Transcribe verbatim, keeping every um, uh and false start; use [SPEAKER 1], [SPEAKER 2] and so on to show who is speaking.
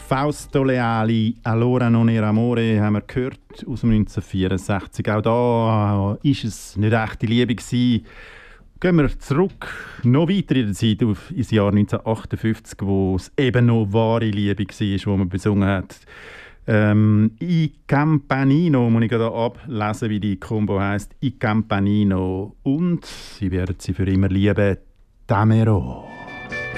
[SPEAKER 1] Fausto Leali, «Allora non era amore», haben wir gehört, aus dem neunzehnhundertvierundsechzig. Auch da war es nicht echte Liebe gewesen. Gehen wir zurück, noch weiter in der Zeit, auf ins Jahr neunzehnhundertachtundfünfzig, wo es eben noch wahre Liebe war, wo man besungen hat. Ähm, «I Campanino», muss ich gerade ablesen, wie die Combo heisst. «I Campanino». Und sie werden sie für immer lieben, «Damero».